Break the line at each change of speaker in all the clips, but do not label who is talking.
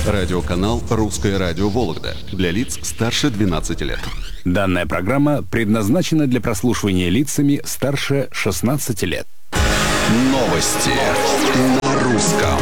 Радиоканал «Русское радио Вологда» для лиц старше 12 лет.
Данная программа предназначена для прослушивания лицами старше 16 лет.
Новости на русском.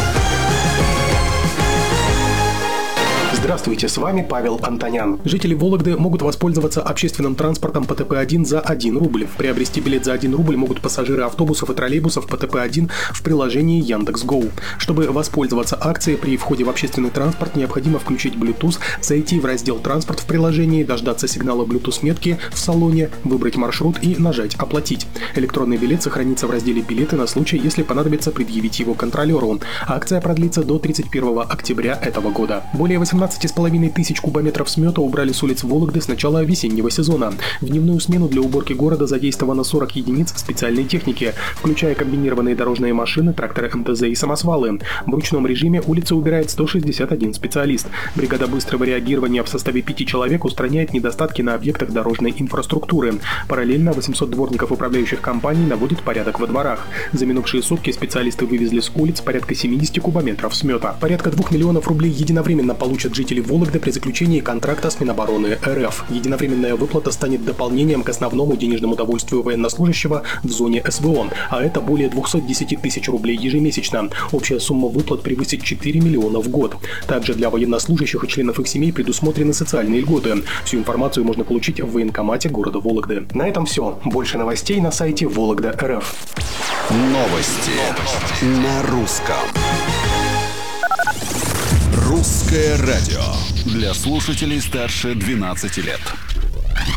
Здравствуйте, с вами Павел Антонян. Жители Вологды могут воспользоваться общественным транспортом ПТП-1 за 1 рубль. Приобрести билет за 1 рубль могут пассажиры автобусов и троллейбусов ПТП-1 в приложении Яндекс.Го. Чтобы воспользоваться акцией, при входе в общественный транспорт необходимо включить Bluetooth, зайти в раздел «Транспорт» в приложении, дождаться сигнала Bluetooth-метки в салоне, выбрать маршрут и нажать «Оплатить». Электронный билет сохранится в разделе «Билеты» на случай, если понадобится предъявить его контролеру. Акция продлится до 31 октября этого года. Более 18,5 тысяч кубометров смета убрали с улиц Вологды с начала весеннего сезона. В дневную смену для уборки города задействовано 40 единиц специальной техники, включая комбинированные дорожные машины, тракторы МТЗ и самосвалы. В ручном режиме улицы убирает 161 специалист. Бригада быстрого реагирования в составе 5 человек устраняет недостатки на объектах дорожной инфраструктуры. Параллельно 800 дворников управляющих компаний наводят порядок во дворах. За минувшие сутки специалисты вывезли с улиц порядка 70 кубометров смета. Порядка 2 миллионов рублей единовременно получат жители Вологды при заключении контракта с Минобороны РФ. Единовременная выплата станет дополнением к основному денежному удовольствию военнослужащего в зоне СВО, а это более 210 тысяч рублей ежемесячно. Общая сумма выплат превысит 4 миллиона в год. Также для военнослужащих и членов их семей предусмотрены социальные льготы. Всю информацию можно получить в военкомате города Вологды. На этом все. Больше новостей на сайте Вологда.РФ.
Новости на русском. «Русское радио» для слушателей старше 12 лет.